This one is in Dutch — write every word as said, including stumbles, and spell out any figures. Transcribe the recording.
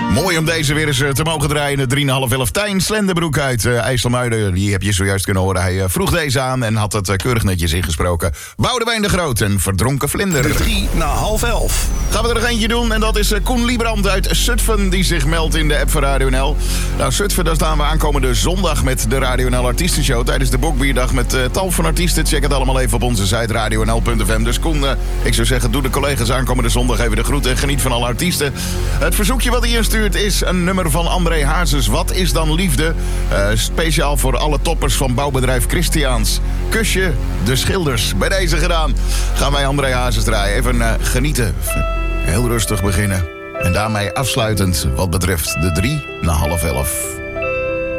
Mooi om deze weer eens te mogen draaien. De drie en half elf Tijn Slenderbroek uit uh, IJsselmuiden. Die heb je zojuist kunnen horen. Hij uh, vroeg deze aan en had het uh, keurig netjes ingesproken. Boudewijn de Groot en Verdronken Vlinder. De drie na half elf. Gaan we er nog eentje doen en dat is uh, Koen Liebrand uit Zutphen die zich meldt in de app van Radio N L. Nou, Zutphen, daar staan we aankomende zondag met de Radio N L Artiestenshow tijdens de Bokbierdag met uh, tal van artiesten. Check het allemaal even op onze site radio n l punt f m. Dus Koen, uh, ik zou zeggen, doe de collega's aankomende zondag even de groeten en geniet van alle artiesten. Het verzoekje wat hij instuurt is een nummer van André Hazes. Wat is dan liefde? Uh, speciaal voor alle toppers van bouwbedrijf Christiaans. Kusje de Schilders. Bij deze gedaan gaan wij André Hazes draaien. Even uh, genieten. Heel rustig beginnen. En daarmee afsluitend wat betreft de drie na half elf.